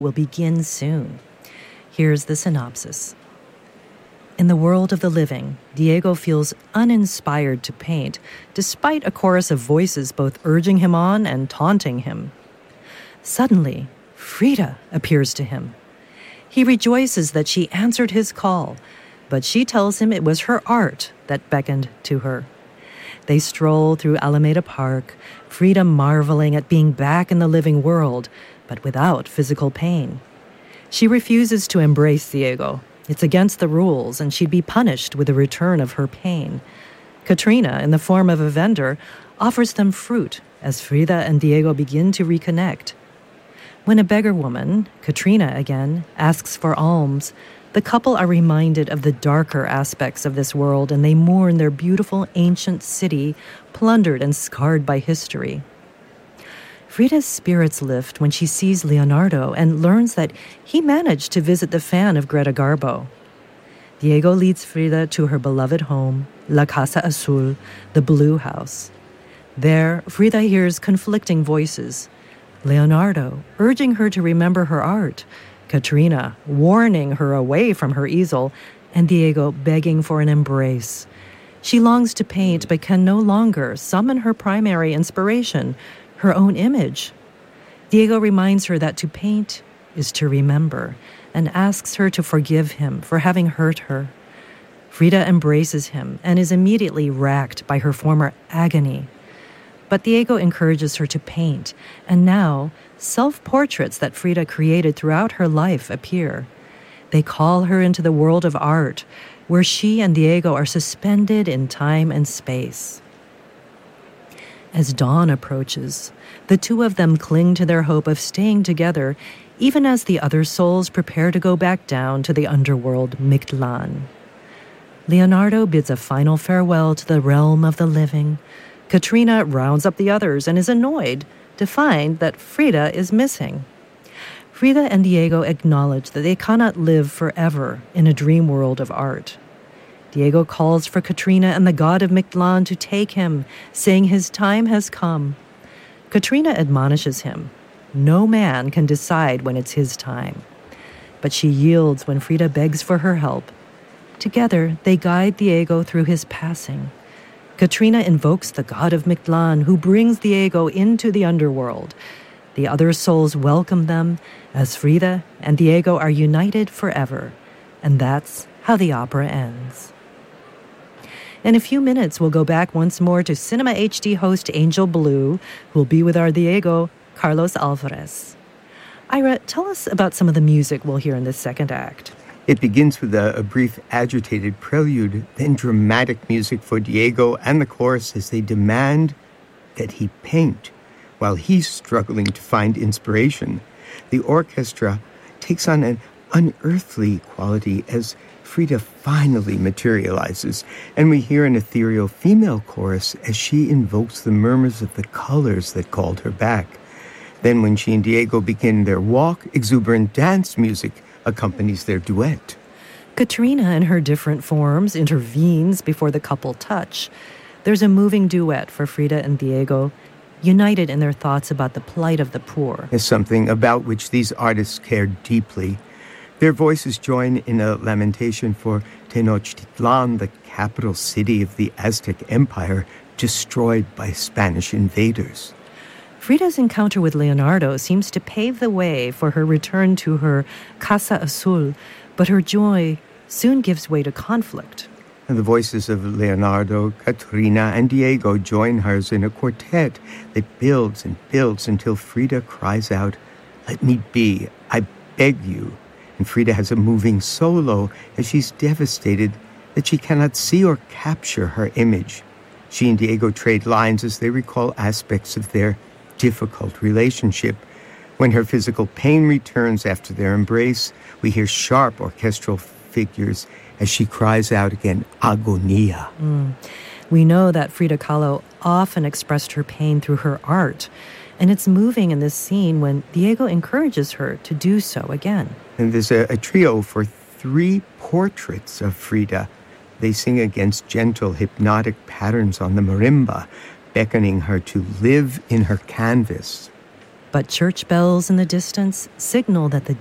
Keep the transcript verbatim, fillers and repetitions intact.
will begin soon. Here's the synopsis. In the world of the living, Diego feels uninspired to paint, despite a chorus of voices both urging him on and taunting him. Suddenly, Frida appears to him. He rejoices that she answered his call, but she tells him it was her art that beckoned to her. They stroll through Alameda Park, Frida marveling at being back in the living world, but without physical pain. She refuses to embrace Diego. It's against the rules, and she'd be punished with the return of her pain. Katrina, in the form of a vendor, offers them fruit as Frida and Diego begin to reconnect. When a beggar woman, Katrina again, asks for alms, the couple are reminded of the darker aspects of this world, and they mourn their beautiful ancient city, plundered and scarred by history. Frida's spirits lift when she sees Leonardo and learns that he managed to visit the fan of Greta Garbo. Diego leads Frida to her beloved home, La Casa Azul, the Blue House. There, Frida hears conflicting voices. Leonardo urging her to remember her art, Katrina warning her away from her easel, and Diego begging for an embrace. She longs to paint but can no longer summon her primary inspiration, her own image. Diego reminds her that to paint is to remember and asks her to forgive him for having hurt her. Frida embraces him and is immediately racked by her former agony. But Diego encourages her to paint, and now self-portraits that Frida created throughout her life appear. They call her into the world of art, where she and Diego are suspended in time and space. As dawn approaches, the two of them cling to their hope of staying together, even as the other souls prepare to go back down to the underworld Mictlan. Leonardo bids a final farewell to the realm of the living. Katrina rounds up the others and is annoyed to find that Frida is missing. Frida and Diego acknowledge that they cannot live forever in a dream world of art. Diego calls for Katrina and the god of Mictlan to take him, saying his time has come. Katrina admonishes him. No man can decide when it's his time. But she yields when Frida begs for her help. Together, they guide Diego through his passing. Katrina invokes the god of Mictlan, who brings Diego into the underworld. The other souls welcome them as Frida and Diego are united forever. And that's how the opera ends. In a few minutes, we'll go back once more to Cinema H D host Angel Blue, who will be with our Diego, Carlos Alvarez. Ira, tell us about some of the music we'll hear in this second act. It begins with a, a brief agitated prelude, then dramatic music for Diego and the chorus as they demand that he paint while he's struggling to find inspiration. The orchestra takes on an unearthly quality as Frida finally materializes, and we hear an ethereal female chorus as she invokes the murmurs of the colors that called her back. Then when she and Diego begin their walk, exuberant dance music accompanies their duet. Katrina, in her different forms, intervenes before the couple touch. There's a moving duet for Frida and Diego, united in their thoughts about the plight of the poor. Is something about which these artists cared deeply. Their voices join in a lamentation for Tenochtitlan, the capital city of the Aztec Empire, destroyed by Spanish invaders. Frida's encounter with Leonardo seems to pave the way for her return to her Casa Azul, but her joy soon gives way to conflict. And the voices of Leonardo, Katrina, and Diego join hers in a quartet that builds and builds until Frida cries out, "Let me be, I beg you." And Frida has a moving solo as she's devastated that she cannot see or capture her image. She and Diego trade lines as they recall aspects of their difficult relationship. When her physical pain returns after their embrace, we hear sharp orchestral figures as she cries out again, agonia. Mm. We know that Frida Kahlo often expressed her pain through her art, and it's moving in this scene when Diego encourages her to do so again. And there's a, a trio for three portraits of Frida. They sing against gentle, hypnotic patterns on the marimba, beckoning her to live in her canvas. But church bells in the distance signal that the